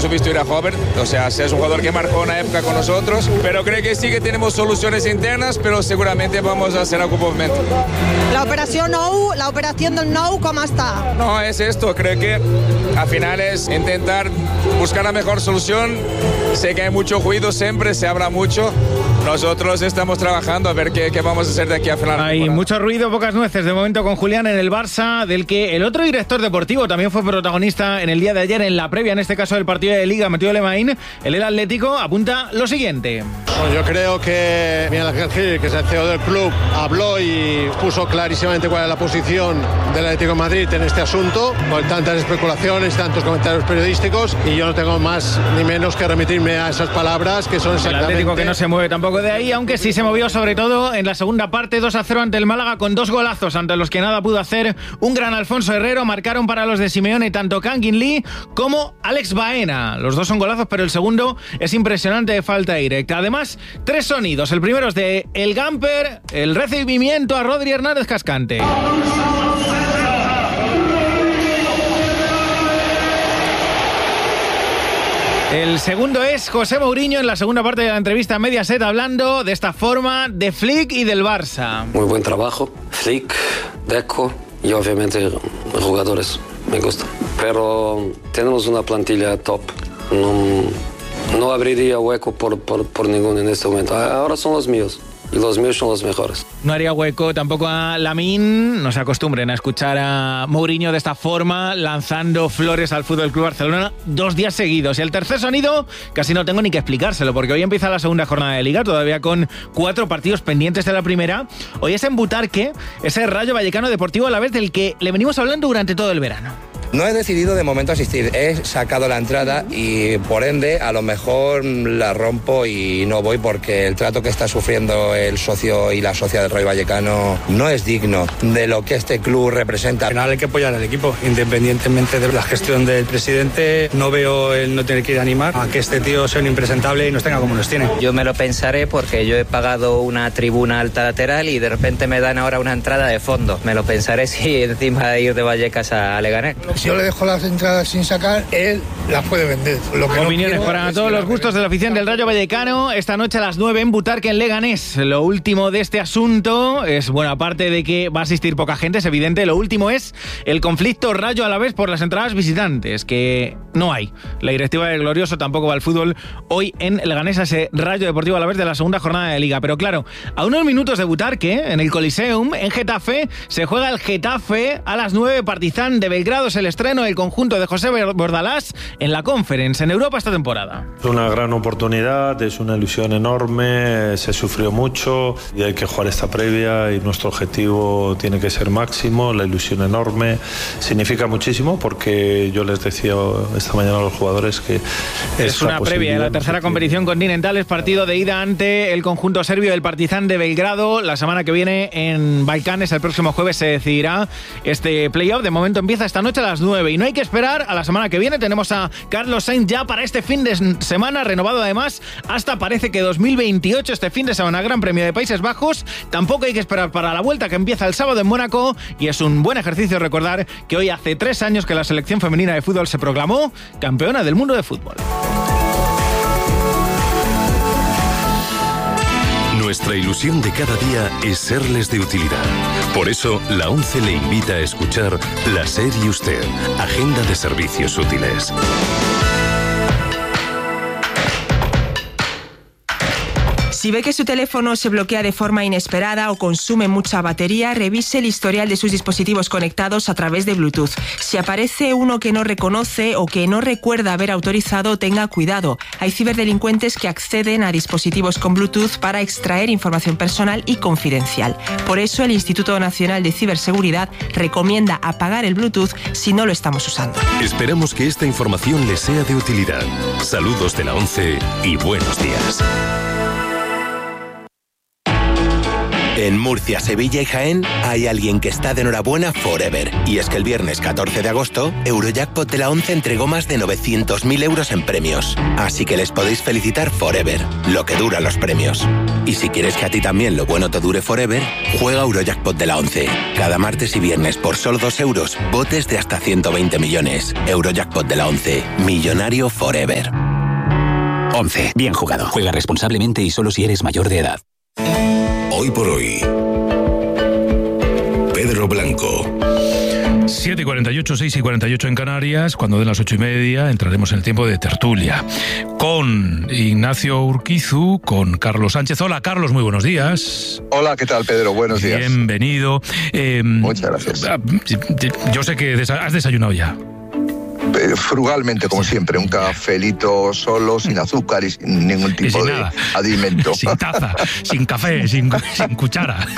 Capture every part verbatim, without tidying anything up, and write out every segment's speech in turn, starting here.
supuesto era joven, o sea, es un jugador que marcó una época con nosotros, pero creo que sí que tenemos soluciones internas, pero seguramente vamos a hacer algún movimiento. La operación Nou, la operación del Nou, ¿cómo está? No, es esto, creo que al final es intentar buscar la mejor solución. Sé que hay mucho ruido siempre, se habla mucho. Nosotros estamos trabajando a ver qué, qué vamos a hacer de aquí a final. Hay mucho ruido, pocas nueces de momento con Julián en el Barça, del que el otro director deportivo también fue protagonista en el día de ayer en la previa, en este caso del partido de Liga, Mathieu Lemain. El El Atlético apunta lo siguiente. Bueno, yo creo que Miguel Ángel Gil, que es el C E O del club, habló y puso clarísimamente cuál es la posición del Atlético de Madrid en este asunto, con tantas especulaciones, tantos comentarios periodísticos, y yo no tengo más ni menos que remitirme a esas palabras que son exactamente... El Atlético que no se mueve tampoco de ahí, aunque sí se movió sobre todo en la segunda parte, dos a cero ante el Málaga, con dos golazos ante los que nada pudo hacer un gran Alfonso Herrero. Marcaron para los de Simeone tanto Kangin Lee como Alex Baena. Los dos son golazos, pero el segundo es impresionante de falta directa. Además, tres sonidos. El primero es de El Gamper, el recibimiento a Rodri Hernández Cascante. El segundo es José Mourinho en la segunda parte de la entrevista a Mediaset, hablando de esta forma de Flick y del Barça. Muy buen trabajo, Flick, Deco y obviamente los jugadores, me gusta. Pero tenemos una plantilla top, no, no abriría hueco por, por, por ninguno en este momento. Ahora son los míos. Y los míos son los mejores. No haría hueco tampoco a Lamine. No se acostumbren a escuchar a Mourinho de esta forma, lanzando flores al F C Barcelona dos días seguidos. Y el tercer sonido, casi no tengo ni que explicárselo, porque hoy empieza la segunda jornada de Liga, todavía con cuatro partidos pendientes de la primera. Hoy es en Butarque, ese Rayo Vallecano Deportivo Alavés del que le venimos hablando durante todo el verano. No he decidido de momento asistir, he sacado la entrada y por ende a lo mejor la rompo y no voy porque el trato que está sufriendo el socio y la socia del Rayo Vallecano no es digno de lo que este club representa. Al final hay que apoyar al equipo, independientemente de la gestión del presidente. No veo el no tener que ir a animar a que este tío sea un impresentable y nos tenga como nos tiene. Yo me lo pensaré porque yo he pagado una tribuna alta lateral y de repente me dan ahora una entrada de fondo. Me lo pensaré si encima de ir de Vallecas a Leganés. Si yo le dejo las entradas sin sacar, él las puede vender. Lo que Opiniones no para todos los gustos de la afición del Rayo Vallecano. Esta noche a las nueve en Butarque, en Leganés. Lo último de este asunto es, bueno, aparte de que va a asistir poca gente, es evidente, lo último es el conflicto Rayo Alavés por las entradas visitantes, que no hay. La directiva del Glorioso tampoco va al fútbol hoy en Leganés, a ese Rayo Deportivo Alavés de la segunda jornada de Liga. Pero claro, a unos minutos de Butarque, en el Coliseum, en Getafe, se juega el Getafe a las nueve. Partizan de Belgrado es el estreno del conjunto de José Bordalás en la Conference en Europa esta temporada. Es una gran oportunidad, es una ilusión enorme, se sufrió mucho y hay que jugar esta previa y nuestro objetivo tiene que ser máximo. La ilusión enorme significa muchísimo porque yo les decía esta mañana a los jugadores que es una previa de la tercera competición continental, es partido de ida ante el conjunto serbio del Partizan de Belgrado. La semana que viene en Balcanes, el próximo jueves, se decidirá este playoff. De momento empieza esta noche a las nueve y no hay que esperar a la semana que viene. Tenemos a Carlos Sainz ya para este fin de semana, renovado además hasta parece que dos mil veintiocho, este fin de semana, Gran Premio de Países Bajos. Tampoco hay que esperar para la vuelta que empieza el sábado en Mónaco y es un buen ejercicio recordar que hoy hace tres años que la selección femenina de fútbol se proclamó campeona del mundo de fútbol. Nuestra ilusión de cada día es serles de utilidad. Por eso, la ONCE le invita a escuchar La SER y Usted, Agenda de Servicios Útiles. Si ve que su teléfono se bloquea de forma inesperada o consume mucha batería, revise el historial de sus dispositivos conectados a través de Bluetooth. Si aparece uno que no reconoce o que no recuerda haber autorizado, tenga cuidado. Hay ciberdelincuentes que acceden a dispositivos con Bluetooth para extraer información personal y confidencial. Por eso, el Instituto Nacional de Ciberseguridad recomienda apagar el Bluetooth si no lo estamos usando. Esperamos que esta información les sea de utilidad. Saludos de la ONCE y buenos días. En Murcia, Sevilla y Jaén hay alguien que está de enhorabuena forever. Y es que el viernes catorce de agosto, Eurojackpot de la once entregó más de novecientos mil euros en premios. Así que les podéis felicitar forever, lo que duran los premios. Y si quieres que a ti también lo bueno te dure forever, juega Eurojackpot de la once. Cada martes y viernes por solo dos euros, botes de hasta ciento veinte millones. Eurojackpot de la once. Millonario forever. once. Bien jugado. Juega responsablemente y solo si eres mayor de edad. Hoy por hoy, Pedro Blanco. siete y cuarenta y ocho, seis y cuarenta y ocho en Canarias. Cuando den las ocho y media entraremos en el tiempo de tertulia con Ignacio Urquizu, con Carlos Sánchez. Hola Carlos, muy buenos días. Hola, ¿qué tal Pedro? Buenos días. Bienvenido. Eh, Muchas gracias. Yo sé que desa- has desayunado ya. Frugalmente, como siempre, un cafelito solo, sin azúcar y sin ningún tipo y sin de nada. alimento. Sin taza, sin café, sin, sin cuchara.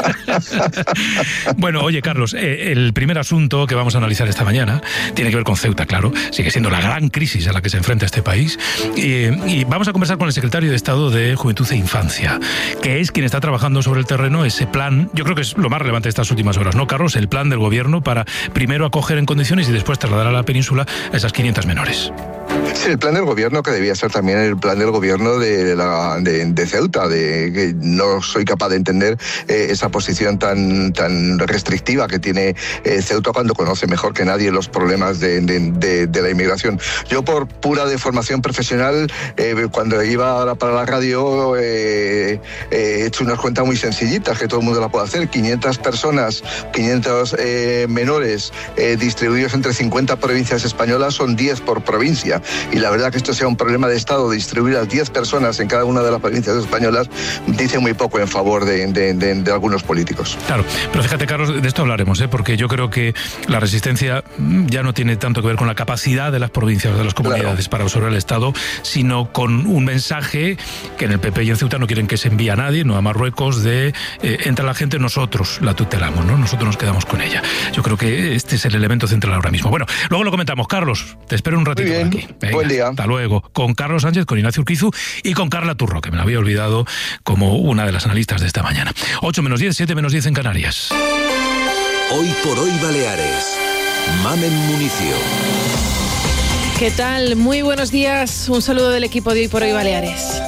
Bueno, oye, Carlos, eh, el primer asunto que vamos a analizar esta mañana tiene que ver con Ceuta, claro. Sigue siendo la gran crisis a la que se enfrenta este país. Eh, y vamos a conversar con el secretario de Estado de Juventud e Infancia, que es quien está trabajando sobre el terreno ese plan. Yo creo que es lo más relevante de estas últimas horas, ¿no, Carlos? El plan del gobierno para primero acoger en condiciones y después trasladar a la península a esas quinientas menores. Sí, el plan del gobierno, que debía ser también el plan del gobierno de, la, de, de Ceuta, de que no soy capaz de entender eh, esa posición tan, tan restrictiva que tiene eh, Ceuta cuando conoce mejor que nadie los problemas de, de, de, de la inmigración. Yo, por pura deformación profesional, eh, cuando iba ahora para la radio, eh, eh, he hecho unas cuentas muy sencillitas que todo el mundo la puede hacer. quinientas personas, quinientos eh, menores eh, distribuidos entre cincuenta provincias españolas son diez por provincia. Y la verdad que esto sea un problema de Estado, de distribuir a diez personas en cada una de las provincias españolas, dice muy poco en favor de, de, de, de algunos políticos. Claro, pero fíjate, Carlos, de esto hablaremos, ¿eh? Porque yo creo que la resistencia ya no tiene tanto que ver con la capacidad de las provincias o de las comunidades claro. para absorber el Estado, sino con un mensaje que en el P P y en Ceuta no quieren que se envíe a nadie, no a Marruecos, de eh, entra la gente, nosotros la tutelamos, ¿no? Nosotros nos quedamos con ella. Yo creo que este es el elemento central ahora mismo. Bueno, luego lo comentamos. Carlos, te espero un ratito por aquí. Venga, buen día. Hasta luego. Con Carlos Sánchez, con Ignacio Urquizu y con Carla Turro, que me la había olvidado como una de las analistas de esta mañana. ocho menos diez, siete menos diez en Canarias. Hoy por hoy Baleares. Mamen Municio. ¿Qué tal? Muy buenos días. Un saludo del equipo de Hoy por hoy Baleares.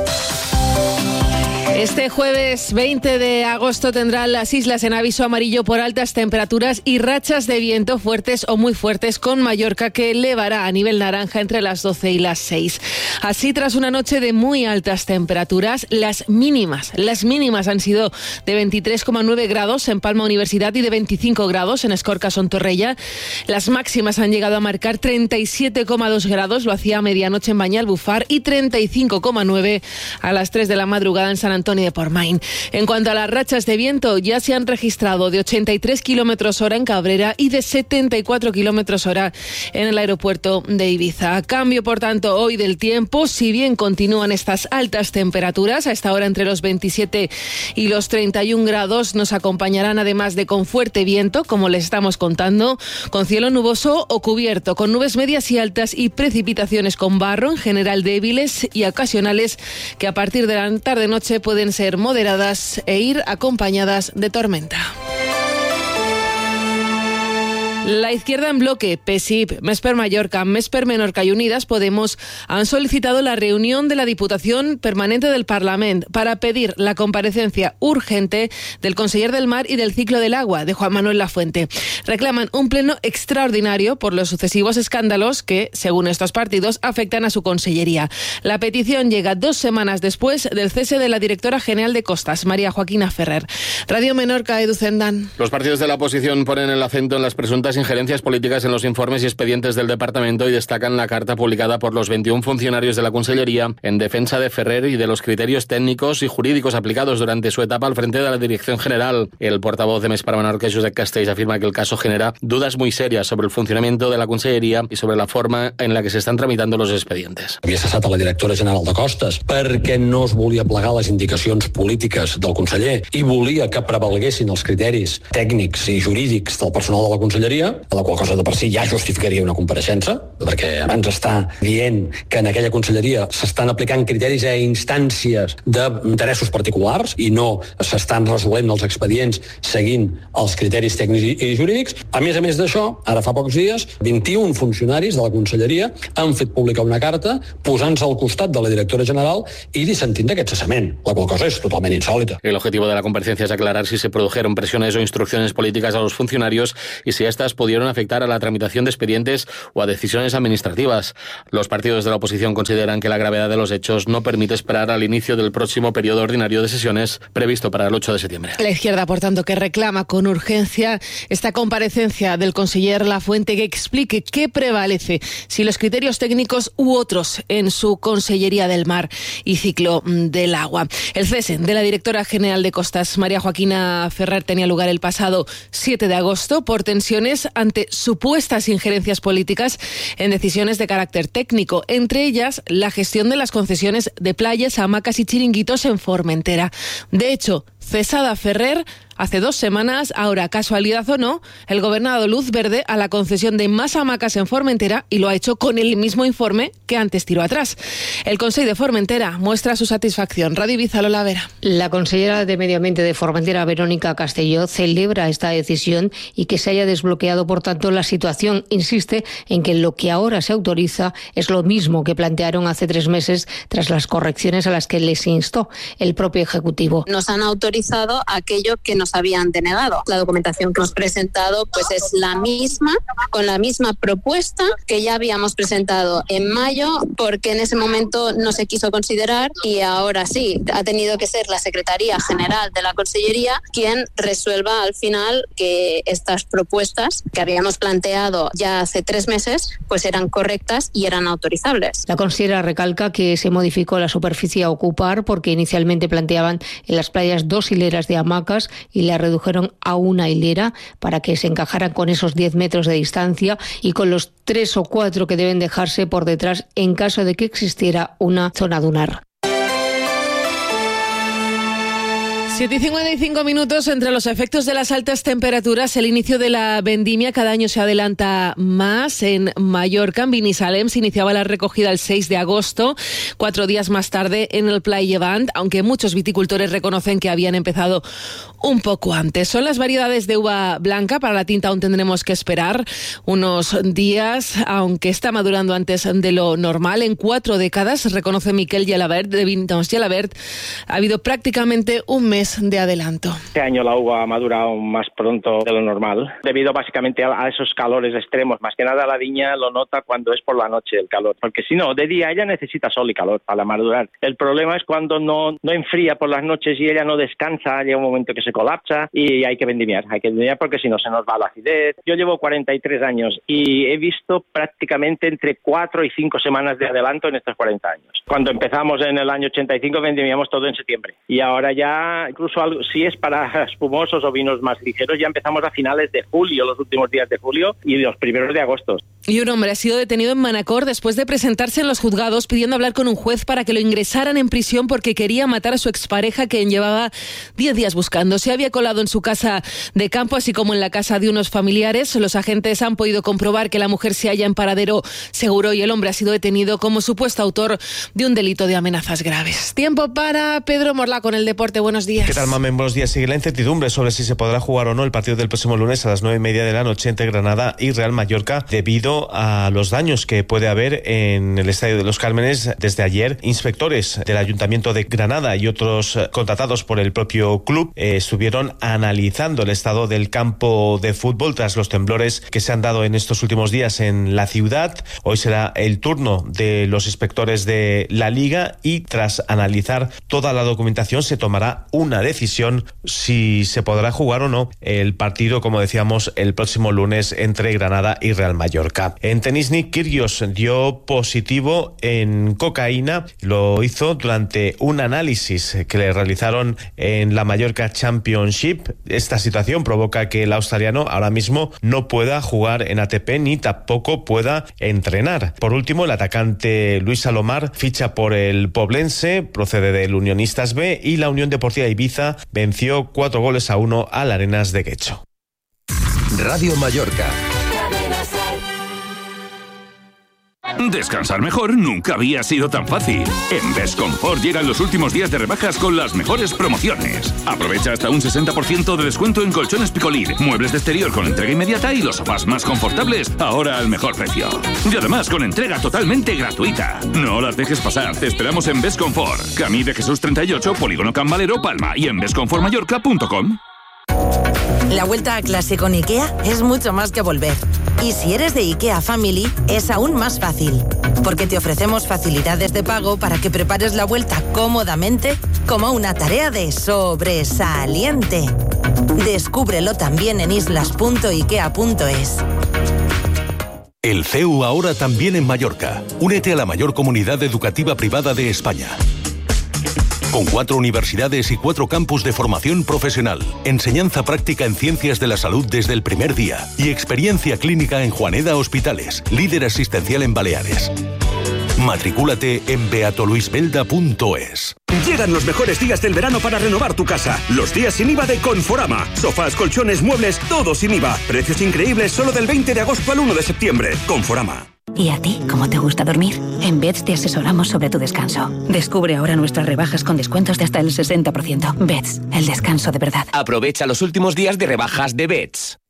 Este jueves veinte de agosto tendrán las islas en aviso amarillo por altas temperaturas y rachas de viento fuertes o muy fuertes, con Mallorca que elevará a nivel naranja entre las doce y las seis. Así, tras una noche de muy altas temperaturas, las mínimas, las mínimas han sido de veintitrés coma nueve grados en Palma Universidad y de veinticinco grados en Escorca Sontorrella. Las máximas han llegado a marcar treinta y siete coma dos grados, lo hacía a medianoche en Banyalbufar, y treinta y cinco coma nueve a las tres de la madrugada en San Antonio de Portmain. En cuanto a las rachas de viento, ya se han registrado de ochenta y tres kilómetros hora en Cabrera y de setenta y cuatro kilómetros hora en el aeropuerto de Ibiza. A cambio, por tanto, hoy del tiempo, si bien continúan estas altas temperaturas, a esta hora entre los veintisiete y los treinta y un grados, nos acompañarán además de con fuerte viento, como les estamos contando, con cielo nuboso o cubierto, con nubes medias y altas y precipitaciones con barro, en general débiles y ocasionales, que a partir de la tarde-noche pueden ser moderadas e ir acompañadas de tormenta. La izquierda en bloque, P S I P, Mesper Mallorca, Mesper Menorca y Unidas Podemos han solicitado la reunión de la Diputación Permanente del Parlament para pedir la comparecencia urgente del conseller del Mar y del Ciclo del Agua, de Juan Manuel Lafuente. Reclaman un pleno extraordinario por los sucesivos escándalos que, según estos partidos, afectan a su consellería. La petición llega dos semanas después del cese de la directora general de Costas, María Joaquina Ferrer. Radio Menorca, Edu Zendán. Los partidos de la oposición ponen el acento en las presuntas injerencias políticas en los informes y expedientes del departamento y destacan la carta publicada por los veintiún funcionarios de la Consellería en defensa de Ferrer y de los criterios técnicos y jurídicos aplicados durante su etapa al frente de la Dirección General. El portavoz de Mesper Menorca, Josep Castells, afirma que el caso genera dudas muy serias sobre el funcionamiento de la Consellería y sobre la forma en la que se están tramitando los expedientes. Havia cessat a la directora general de Costes perquè no es volia plegar les indicacions polítiques del conseller i volia que prevalguessin els criteris tècnics i jurídics del personal de la Conselleria. conselleria, la qual cosa de per si ja justificaria una compareixença, perquè abans està dient que en aquella conselleria s'estan aplicant criteris a instàncies d'interessos particulars i no s'estan resolent els expedients seguint els criteris tècnics i jurídics. A més a més d'això, ara fa pocs dies, vint-i-un funcionaris de la conselleria han fet pública una carta posant-se al costat de la directora general i dissentint d'aquest cessament, la qual cosa és totalment insòlita. El objetivo de la comparecencia es aclarar si se produjeron presiones o instrucciones políticas a los funcionarios y si estas pudieron afectar a la tramitación de expedientes o a decisiones administrativas. Los partidos de la oposición consideran que la gravedad de los hechos no permite esperar al inicio del próximo periodo ordinario de sesiones previsto para el ocho de septiembre. La izquierda, por tanto, que reclama con urgencia esta comparecencia del conseller Lafuente que explique qué prevalece, si los criterios técnicos u otros en su Consellería del Mar y Ciclo del Agua. El cese de la directora general de Costas, María Joaquina Ferrer, tenía lugar el pasado siete de agosto por tensiones ante supuestas injerencias políticas en decisiones de carácter técnico, entre ellas la gestión de las concesiones de playas, hamacas y chiringuitos en Formentera. De hecho, cesada Ferrer, hace dos semanas, ahora casualidad o no, el gobierno ha dado luz verde a la concesión de más hamacas en Formentera y lo ha hecho con el mismo informe que antes tiró atrás. El Consejo de Formentera muestra su satisfacción. Radio Ibiza, Lola Vera. La consellera de Medio Ambiente de Formentera, Verónica Castelló, celebra esta decisión y que se haya desbloqueado, por tanto, la situación. Insiste en que lo que ahora se autoriza es lo mismo que plantearon hace tres meses tras las correcciones a las que les instó el propio Ejecutivo. Nos han autorizado aquello que nos habían denegado. La documentación que hemos presentado pues es la misma, con la misma propuesta que ya habíamos presentado en mayo, porque en ese momento no se quiso considerar y ahora sí, ha tenido que ser la Secretaría General de la Consellería quien resuelva al final que estas propuestas que habíamos planteado ya hace tres meses pues eran correctas y eran autorizables. La consellera recalca que se modificó la superficie a ocupar porque inicialmente planteaban en las playas dos hileras de hamacas y la redujeron a una hilera para que se encajaran con esos diez metros de distancia y con los tres o cuatro que deben dejarse por detrás en caso de que existiera una zona dunar. siete y cincuenta y cinco minutos. Entre los efectos de las altas temperaturas, el inicio de la vendimia cada año se adelanta más. En Mallorca, en Binissalem, se iniciaba la recogida el seis de agosto, cuatro días más tarde en el Pla Llevant, aunque muchos viticultores reconocen que habían empezado un poco antes. Son las variedades de uva blanca. Para la tinta aún tendremos que esperar unos días, aunque está madurando antes de lo normal. En cuatro décadas, reconoce Miquel Gelabert, de Vintos Gelabert, ha habido prácticamente un mes de adelanto. Este año la uva ha madurado más pronto de lo normal, debido básicamente a esos calores extremos. Más que nada la viña lo nota cuando es por la noche el calor, porque si no, de día ella necesita sol y calor para madurar. El problema es cuando no, no enfría por las noches y ella no descansa, llega un momento que se colapsa y hay que vendimiar, hay que vendimiar porque si no se nos va la acidez. Yo llevo cuarenta y tres años y he visto prácticamente entre cuatro y cinco semanas de adelanto en estos cuarenta años. Cuando empezamos en el año ochenta y cinco vendimiamos todo en septiembre y ahora ya incluso algo, si es para espumosos o vinos más ligeros, ya empezamos a finales de julio, los últimos días de julio y los primeros de agosto. Y un hombre ha sido detenido en Manacor después de presentarse en los juzgados pidiendo hablar con un juez para que lo ingresaran en prisión porque quería matar a su expareja, quien llevaba diez días buscando. Se había colado en su casa de campo, así como en la casa de unos familiares. Los agentes han podido comprobar que la mujer se halla en paradero seguro y el hombre ha sido detenido como supuesto autor de un delito de amenazas graves. Tiempo para Pedro Morla con el deporte. Buenos días. ¿Qué tal, Mamen? Buenos días. Sigue la incertidumbre sobre si se podrá jugar o no el partido del próximo lunes a las nueve y media de la noche entre Granada y Real Mallorca debido a los daños que puede haber en el Estadio de los Cármenes. Desde ayer, inspectores del Ayuntamiento de Granada y otros contratados por el propio club eh, estuvieron analizando el estado del campo de fútbol tras los temblores que se han dado en estos últimos días en la ciudad. Hoy será el turno de los inspectores de la Liga y tras analizar toda la documentación se tomará una decisión si se podrá jugar o no el partido, como decíamos, el próximo lunes entre Granada y Real Mallorca. En tenis, Nick Kyrgios dio positivo en cocaína. Lo hizo durante un análisis que le realizaron en la Mallorca Championship. Esta situación provoca que el australiano ahora mismo no pueda jugar en A T P ni tampoco pueda entrenar. Por último, el atacante Luis Salomar ficha por el Poblense, procede del Unionistas B, y la Unión Deportiva Ibiza venció cuatro goles a uno al Arenas de Guecho. Radio Mallorca. Descansar mejor nunca había sido tan fácil. En Best Comfort llegan los últimos días de rebajas con las mejores promociones. Aprovecha hasta un sesenta por ciento de descuento en colchones Picolín, muebles de exterior con entrega inmediata y los sofás más confortables, ahora al mejor precio. Y además con entrega totalmente gratuita. No las dejes pasar, te esperamos en Best Comfort. Camí de Jesús treinta y ocho, Polígono Can Valero, Palma, y en best comfort mallorca punto com. La vuelta a clase con IKEA es mucho más que volver. Y si eres de IKEA Family, es aún más fácil. Porque te ofrecemos facilidades de pago para que prepares la vuelta cómodamente como una tarea de sobresaliente. Descúbrelo también en islas punto ikea punto es. El C E U ahora también en Mallorca. Únete a la mayor comunidad educativa privada de España. Con cuatro universidades y cuatro campus de formación profesional, enseñanza práctica en ciencias de la salud desde el primer día y experiencia clínica en Juaneda Hospitales, líder asistencial en Baleares. Matricúlate en beato luis belda punto es. Llegan los mejores días del verano para renovar tu casa. Los días sin I V A de Conforama. Sofás, colchones, muebles, todo sin I V A. Precios increíbles solo del veinte de agosto al uno de septiembre. Conforama. ¿Y a ti cómo te gusta dormir? En Beds te asesoramos sobre tu descanso. Descubre ahora nuestras rebajas con descuentos de hasta el sesenta por ciento. Beds, el descanso de verdad. Aprovecha los últimos días de rebajas de Beds.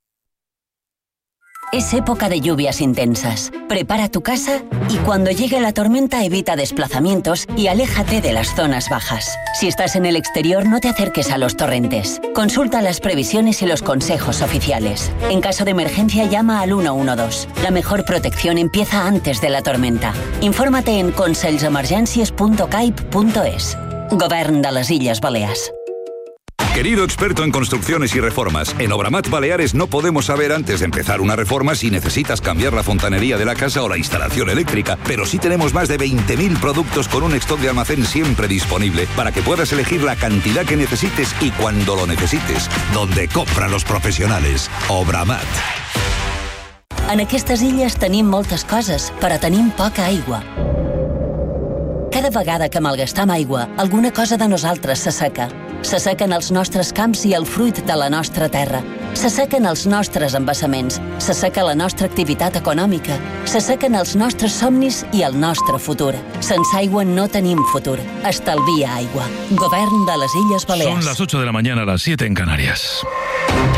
Es época de lluvias intensas. Prepara tu casa y cuando llegue la tormenta evita desplazamientos y aléjate de las zonas bajas. Si estás en el exterior, no te acerques a los torrentes. Consulta las previsiones y los consejos oficiales. En caso de emergencia, llama al uno uno dos. La mejor protección empieza antes de la tormenta. Infórmate en conselsemergències punto caip punto es. Govern de les Illes Balears. Querido experto en construcciones y reformas, en Obramat Baleares no podemos saber antes de empezar una reforma si necesitas cambiar la fontanería de la casa o la instalación eléctrica, pero sí tenemos más de veinte mil productos con un stock de almacén siempre disponible para que puedas elegir la cantidad que necesites y cuando lo necesites, donde compran los profesionales. Obramat. En aquestes illes tenim moltes coses, però tenim poca aigua. Cada vegada que malgastam aigua, alguna cosa de nosaltres s'asseca. S'assequen els nostres camps i el fruit de la nostra terra. S'assequen els nostres embassaments. S'asseca la nostra activitat econòmica. S'assequen els nostres somnis i el nostre futur. Sense aigua no tenim futur. Estalvia aigua. Govern de les Illes Balears. Son las ocho de la mañana, las siete en Canarias.